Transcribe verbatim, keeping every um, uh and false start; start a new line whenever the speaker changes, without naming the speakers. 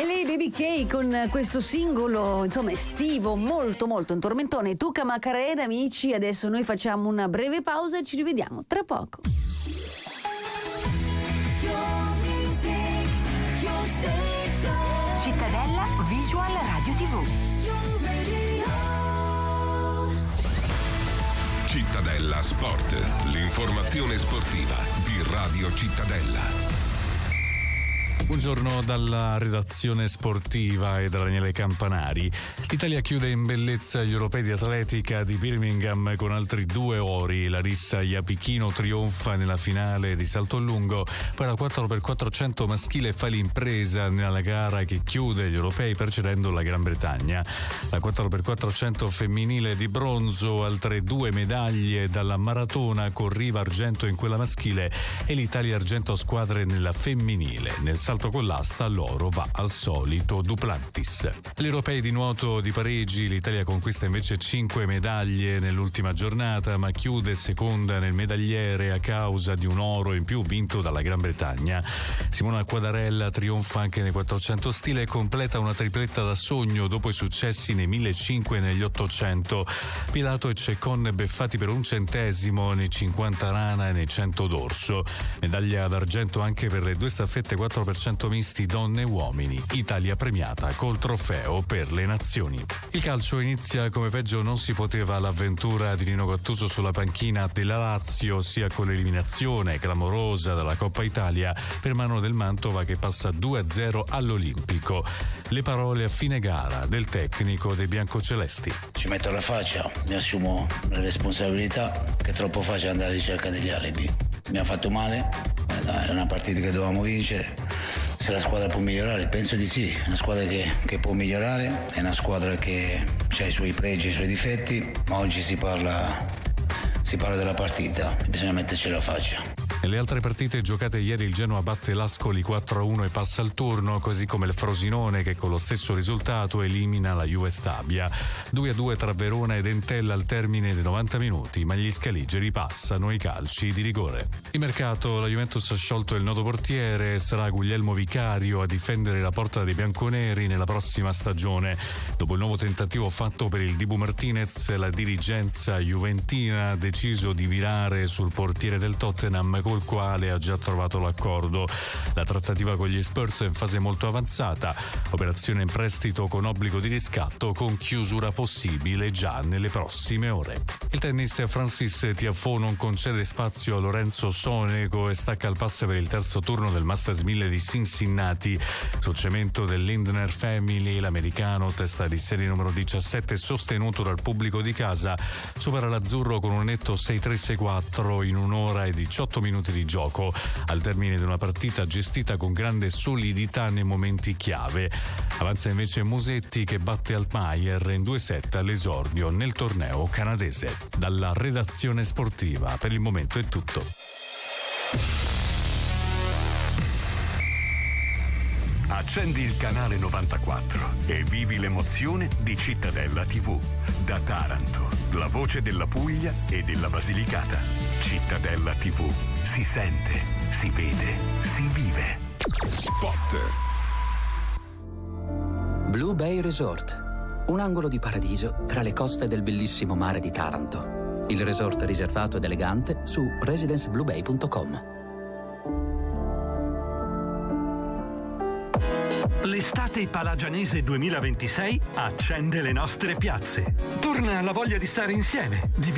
lei Baby K con questo singolo, insomma, estivo, molto molto un tormentone. Tuca Macarena, amici, adesso noi facciamo una breve pausa e ci rivediamo tra poco.
Cittadella Visual Radio tivù.
Cittadella Sport, l'informazione sportiva di Radio Cittadella.
Buongiorno dalla redazione sportiva e da Daniele Campanari. L'Italia chiude in bellezza gli europei di atletica di Birmingham con altri due ori. Larissa Iapichino trionfa nella finale di salto lungo, poi la quattro per quattrocento maschile fa l'impresa nella gara che chiude gli europei precedendo la Gran Bretagna. La quattro per quattrocento femminile di bronzo, altre due medaglie dalla maratona con Riva argento in quella maschile e l'Italia argento a squadre nella femminile. Nel salto con l'asta l'oro va al solito Duplantis. Agli europei di nuoto di Parigi l'Italia conquista invece cinque medaglie nell'ultima giornata, ma chiude seconda nel medagliere a causa di un oro in più vinto dalla Gran Bretagna. Simona Quadarella trionfa anche nei quattrocento stile e completa una tripletta da sogno dopo i successi nei millecinquecento e negli ottocento. Pilato e Ceccon beffati per un centesimo nei cinquanta rana e nei cento dorso. Medaglia d'argento anche per le due staffette quattro per cento misti donne e uomini. Italia premiata col trofeo per le nazioni. Il calcio inizia come peggio non si poteva l'avventura di Nino Gattuso sulla panchina della Lazio, sia con l'eliminazione clamorosa dalla Coppa Italia per mano del Mantova che passa due a zero all'Olimpico. Le parole a fine gara del tecnico dei biancocelesti.
Ci metto la faccia, mi assumo le responsabilità, che è troppo facile andare alla ricerca degli alibi. Mi ha fatto male, è una partita che dovevamo vincere. Se la squadra può migliorare, penso di sì. Una squadra che, che può migliorare, è una squadra che ha i suoi pregi e i suoi difetti, ma oggi si parla, si parla della partita, bisogna metterci la faccia.
Nelle altre partite giocate ieri il Genoa batte l'Ascoli quattro a uno e passa al turno, così come il Frosinone che con lo stesso risultato elimina la Juve Stabia. due a due tra Verona ed Entella al termine dei novanta minuti, ma gli scaligeri passano i calci di rigore. In mercato la Juventus ha sciolto il nodo portiere, sarà Guglielmo Vicario a difendere la porta dei bianconeri nella prossima stagione. Dopo il nuovo tentativo fatto per il Dibu Martinez, la dirigenza juventina ha deciso di virare sul portiere del Tottenham col quale ha già trovato l'accordo. La trattativa con gli Spurs è in fase molto avanzata, operazione in prestito con obbligo di riscatto con chiusura possibile già nelle prossime ore. Il tennis, Francis Tiafoe non concede spazio a Lorenzo Sonego e stacca il pass per il terzo turno del Masters mille di Cincinnati. Sul cemento del Lindner Family, l'americano, testa di serie numero diciassette, sostenuto dal pubblico di casa, supera l'azzurro con un netto sei tre sei quattro in un'ora e diciotto minuti di gioco, al termine di una partita gestita con grande solidità nei momenti chiave. Avanza invece Musetti che batte Altmaier in due set all'esordio nel torneo canadese. Dalla redazione sportiva per il momento è tutto.
Accendi il canale novantaquattro e vivi l'emozione di Cittadella tivù. Da Taranto, la voce della Puglia e della Basilicata. Cittadella tivù. Si sente, si vede, si vive.
Spot.
Blue Bay Resort. Un angolo di paradiso tra le coste del bellissimo mare di Taranto. Il resort riservato ed elegante su residence blue bay punto com.
L'estate palagianese duemilaventisei accende le nostre piazze. Torna la voglia di stare insieme, di